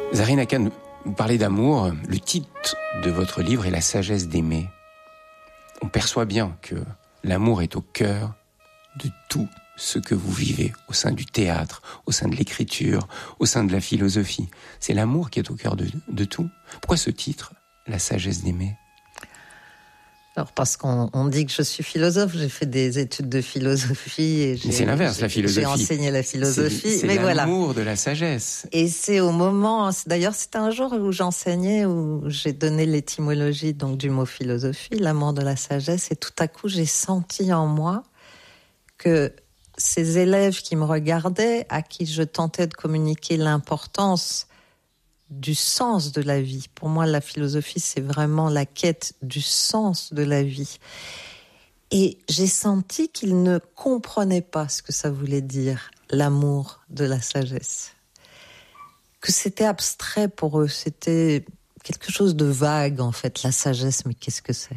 Zarine Akan, vous parlez d'amour. Le titre de votre livre est « La sagesse d'aimer ». On perçoit bien que l'amour est au cœur de tout ce que vous vivez au sein du théâtre, au sein de l'écriture, au sein de la philosophie. C'est l'amour qui est au cœur de tout. Pourquoi ce titre, « La sagesse d'aimer » ? Alors parce qu'on dit que je suis philosophe, j'ai fait des études de philosophie et c'est l'inverse, la philosophie. J'ai enseigné la philosophie, c'est mais l'amour voilà. de la sagesse. Et c'est au moment, d'ailleurs c'était un jour où j'enseignais, où j'ai donné l'étymologie donc du mot philosophie, l'amour de la sagesse, et tout à coup j'ai senti en moi que ces élèves qui me regardaient, à qui je tentais de communiquer l'importance du sens de la vie. Pour moi, la philosophie, c'est vraiment la quête du sens de la vie. Et j'ai senti qu'ils ne comprenaient pas ce que ça voulait dire, l'amour de la sagesse. Que c'était abstrait pour eux, c'était quelque chose de vague, en fait, la sagesse, mais qu'est-ce que c'est ?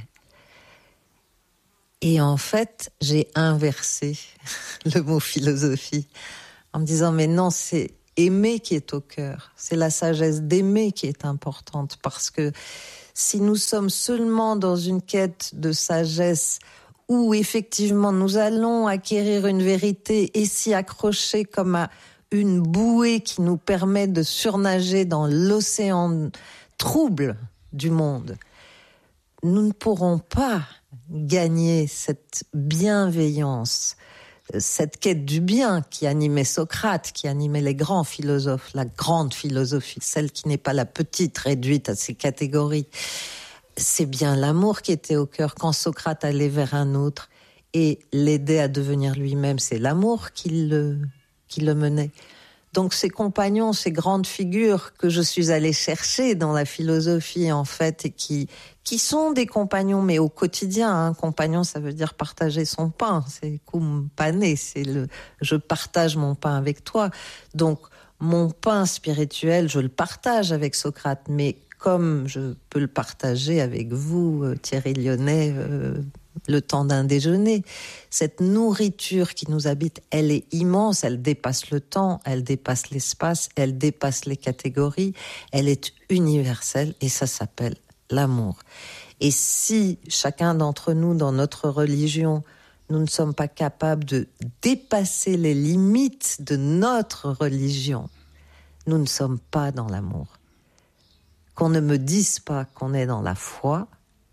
Et en fait, j'ai inversé le mot philosophie en me disant, mais non, c'est aimer qui est au cœur. C'est la sagesse d'aimer qui est importante, parce que si nous sommes seulement dans une quête de sagesse où effectivement nous allons acquérir une vérité et s'y accrocher comme à une bouée qui nous permet de surnager dans l'océan trouble du monde, nous ne pourrons pas gagner cette bienveillance, cette quête du bien qui animait Socrate, qui animait les grands philosophes, la grande philosophie, celle qui n'est pas la petite réduite à ces catégories. C'est bien l'amour qui était au cœur quand Socrate allait vers un autre et l'aidait à devenir lui-même. C'est l'amour qui le menait. Donc ces compagnons, ces grandes figures que je suis allée chercher dans la philosophie en fait, et qui sont des compagnons, mais au quotidien, hein. Compagnon, ça veut dire partager son pain, c'est cum pane, c'est je partage mon pain avec toi. Donc mon pain spirituel, je le partage avec Socrate, mais comme je peux le partager avec vous, Thierry Lyonnais, le temps d'un déjeuner. Cette nourriture qui nous habite, elle est immense, elle dépasse le temps, elle dépasse l'espace, elle dépasse les catégories, elle est universelle et ça s'appelle l'amour. Et si chacun d'entre nous, dans notre religion, nous ne sommes pas capables de dépasser les limites de notre religion, nous ne sommes pas dans l'amour. Qu'on ne me dise pas qu'on est dans la foi,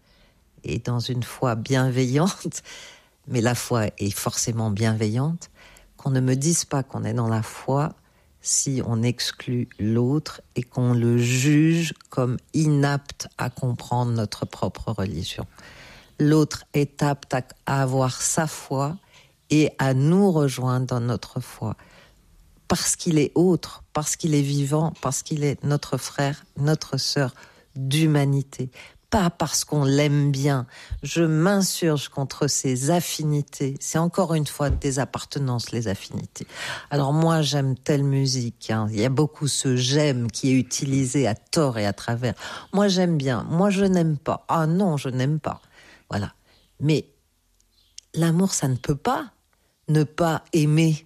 et dans une foi bienveillante, mais la foi est forcément bienveillante, qu'on ne me dise pas qu'on est dans la foi si on exclut l'autre et qu'on le juge comme inapte à comprendre notre propre religion. L'autre est apte à avoir sa foi et à nous rejoindre dans notre foi, parce qu'il est autre, parce qu'il est vivant, parce qu'il est notre frère, notre sœur d'humanité. Pas parce qu'on l'aime bien. Je m'insurge contre ces affinités. C'est encore une fois des appartenances, les affinités. Alors moi, j'aime telle musique. Hein. Il y a beaucoup ce « j'aime » qui est utilisé à tort et à travers. Moi, j'aime bien. Moi, je n'aime pas. Ah non, je n'aime pas. Voilà. Mais l'amour, ça ne peut pas ne pas aimer.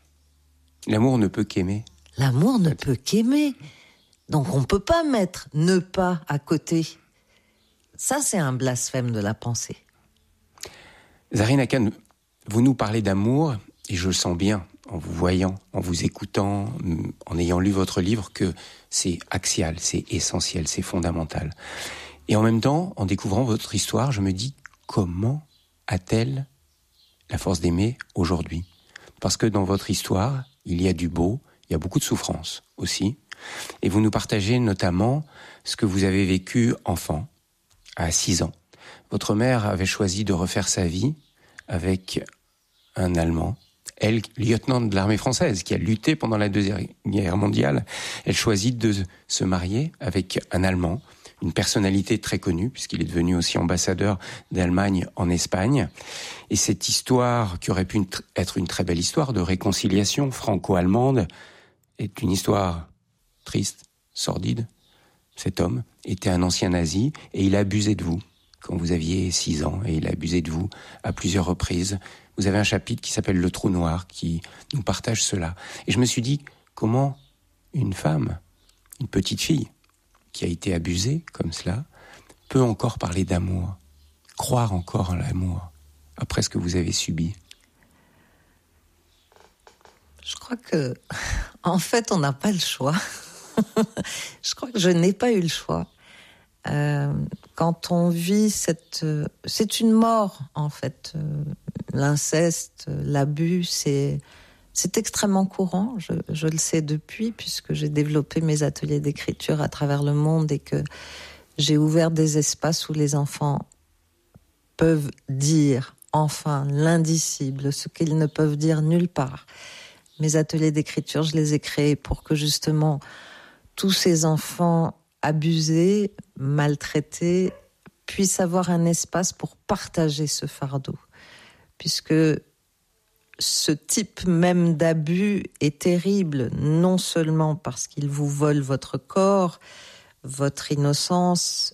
L'amour ne peut qu'aimer. L'amour ne peut qu'aimer. Donc on ne peut pas mettre « ne pas » à côté. Ça, c'est un blasphème de la pensée. Zarine Akan, vous nous parlez d'amour, et je le sens bien, en vous voyant, en vous écoutant, en ayant lu votre livre, que c'est axial, c'est essentiel, c'est fondamental. Et en même temps, en découvrant votre histoire, je me dis, comment a-t-elle la force d'aimer aujourd'hui ? Parce que dans votre histoire, il y a du beau, il y a beaucoup de souffrance aussi, et vous nous partagez notamment ce que vous avez vécu enfant, à 6 ans. Votre mère avait choisi de refaire sa vie avec un Allemand. Elle, lieutenant de l'armée française, qui a lutté pendant la Deuxième Guerre mondiale, elle choisit de se marier avec un Allemand, une personnalité très connue, puisqu'il est devenu aussi ambassadeur d'Allemagne en Espagne. Et cette histoire, qui aurait pu être une très belle histoire de réconciliation franco-allemande, est une histoire triste, sordide. Cet homme était un ancien nazi et il a abusé de vous quand vous aviez 6 ans et il a abusé de vous à plusieurs reprises. Vous avez un chapitre qui s'appelle « Le trou noir » qui nous partage cela. Et je me suis dit, comment une femme Une petite fille qui a été abusée comme cela peut encore parler d'amour, croire encore en l'amour après ce que vous avez subi. Je crois que, en fait, on n'a pas le choix. Je crois que je n'ai pas eu le choix. Quand on vit c'est une mort, en fait. L'inceste, l'abus, c'est extrêmement courant. Je le sais depuis, puisque j'ai développé mes ateliers d'écriture à travers le monde et que j'ai ouvert des espaces où les enfants peuvent dire, enfin, l'indicible, ce qu'ils ne peuvent dire nulle part. Mes ateliers d'écriture, je les ai créés pour que justement tous ces enfants abusés, maltraités, puissent avoir un espace pour partager ce fardeau. Puisque ce type même d'abus est terrible, non seulement parce qu'il vous vole votre corps, votre innocence,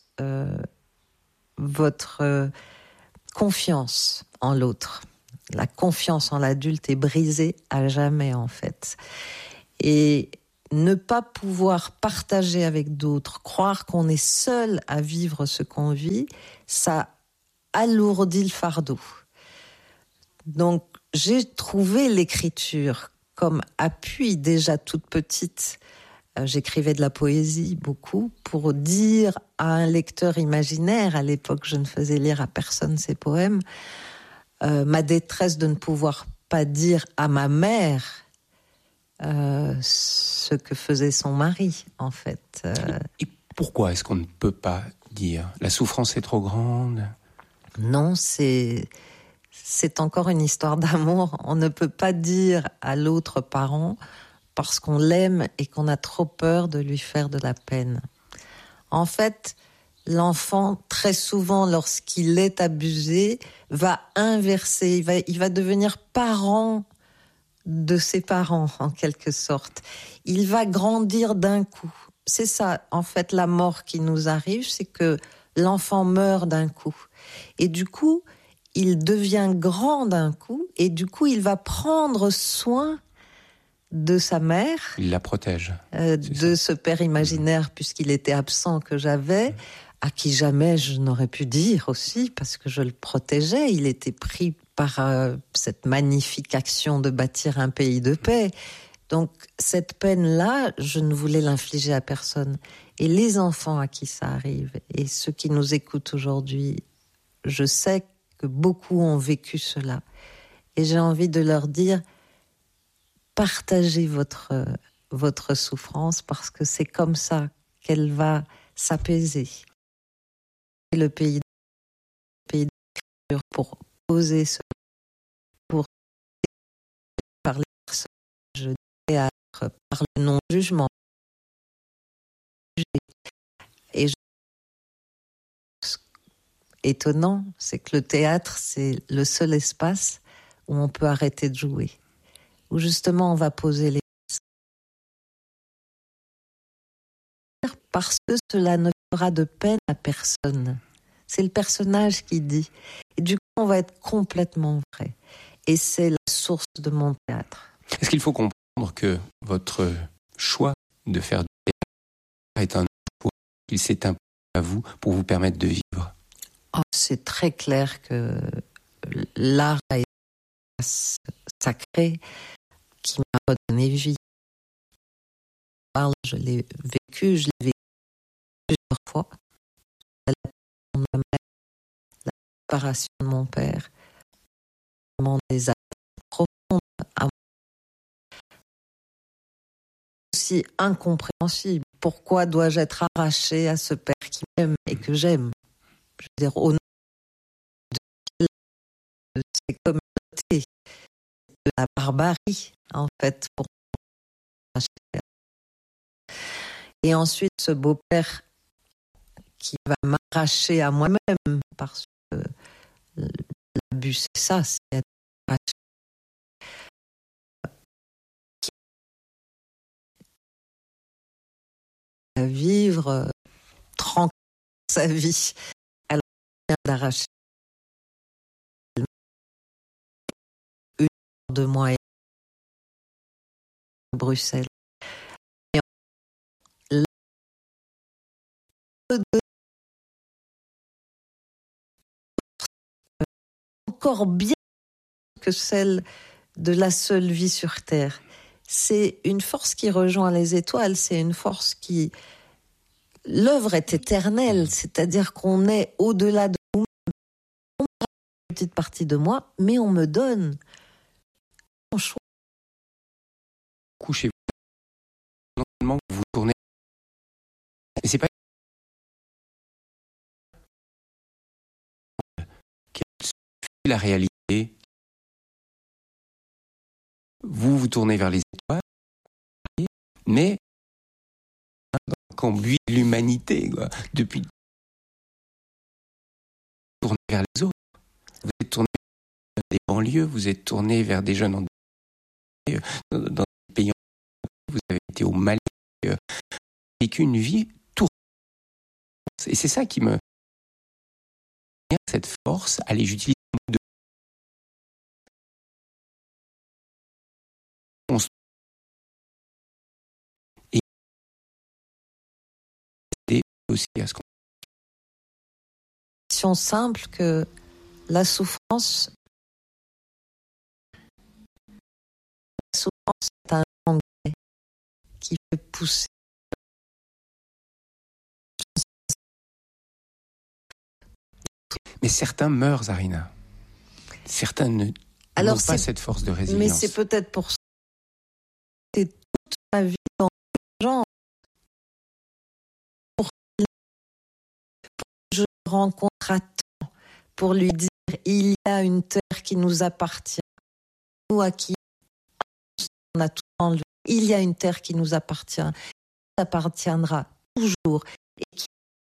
votre confiance en l'autre. La confiance en l'adulte est brisée à jamais, en fait. Et ne pas pouvoir partager avec d'autres, croire qu'on est seul à vivre ce qu'on vit, ça alourdit le fardeau. Donc, j'ai trouvé l'écriture comme appui déjà toute petite. J'écrivais de la poésie beaucoup pour dire à un lecteur imaginaire, à l'époque je ne faisais lire à personne ces poèmes, ma détresse de ne pouvoir pas dire à ma mère ce que faisait son mari, en fait. Et pourquoi est-ce qu'on ne peut pas dire ? La souffrance est trop grande ? Non, c'est encore une histoire d'amour. On ne peut pas dire à l'autre parent parce qu'on l'aime et qu'on a trop peur de lui faire de la peine. En fait, l'enfant, très souvent, lorsqu'il est abusé, va inverser, il va devenir parent de ses parents, en quelque sorte. Il va grandir d'un coup. C'est ça, en fait, la mort qui nous arrive, c'est que l'enfant meurt d'un coup. Et du coup, il devient grand d'un coup, et du coup, il va prendre soin de sa mère. Il la protège. De ce père imaginaire, puisqu'il était absent, que j'avais, à qui jamais je n'aurais pu dire aussi, parce que je le protégeais. Il était pris par cette magnifique action de bâtir un pays de paix. Donc, cette peine-là, je ne voulais l'infliger à personne. Et les enfants à qui ça arrive, et ceux qui nous écoutent aujourd'hui, je sais que beaucoup ont vécu cela. Et j'ai envie de leur dire, partagez votre souffrance, parce que c'est comme ça qu'elle va s'apaiser. Le pays d'écriture pour poser ce, pour par les personnages de théâtre, par le non-jugement. Et ce qui est étonnant, c'est que le théâtre, c'est le seul espace où on peut arrêter de jouer, où justement on va poser les parce que cela ne fera de peine à personne. C'est le personnage qui dit. Et du coup, on va être complètement vrai. Et c'est la source de mon théâtre. Est-ce qu'il faut comprendre que votre choix de faire du théâtre est un choix qu'il s'est imposé à vous pour vous permettre de vivre ? Oh, c'est très clair que l'art a été sacré qui m'a redonné vie. Je l'ai vécu plusieurs fois. La de ma mère, la séparation de mon père, vraiment des attentes profondes à moi. Aussi incompréhensible. Pourquoi dois-je être arrachée à ce père qui m'aime et que j'aime ? Je veux dire, au nom de ces communautés, de la barbarie, en fait, pour et ensuite ce beau-père qui va m'arracher à moi-même, parce que l'abus, c'est ça, c'est être arraché. À vivre tranquille sa vie, alors vient d'arracher une heure de moi à Bruxelles. Et là, encore bien que celle de la seule vie sur Terre. C'est une force qui rejoint les étoiles, c'est une force qui... L'œuvre est éternelle, c'est-à-dire qu'on est au-delà de nous. On prend une petite partie de moi, mais on me donne mon choix. Couchez-vous. Normalement, vous tournez. Mais c'est pas la réalité. Vous tournez vers les étoiles, mais quand buit l'humanité, quoi, depuis tourné vers les autres. Vous êtes tourné vers des banlieues, vous êtes tourné vers des jeunes en dans des pays en vous avez été au Mali, vécu une vie tournée. Et c'est ça qui me cette force, allez, j'utilise le mot de et aussi à ce qu'on simple que la souffrance est un engrais qui fait pousser. Mais certains meurent, Zarina. Certains n'ont pas cette force de résilience. Mais c'est peut-être pour ça que c'est toute ma vie dans le genre. Pour que je le rencontre à temps, pour lui dire il y a une terre qui nous appartient. Nous à qui on a tout enlevé. Il y a une terre qui nous appartient. Elle appartiendra toujours.